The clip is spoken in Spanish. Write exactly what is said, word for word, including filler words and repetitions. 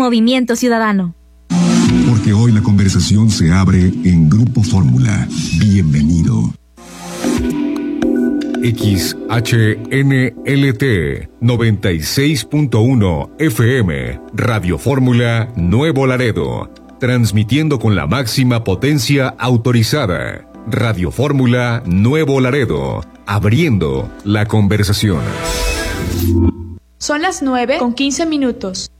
Movimiento Ciudadano. Porque hoy la conversación se abre en Grupo Fórmula. Bienvenido. X H N L T noventa y seis punto uno F M, Radio Fórmula Nuevo Laredo, transmitiendo con la máxima potencia autorizada. Radio Fórmula Nuevo Laredo, abriendo la conversación. Son las nueve con quince minutos.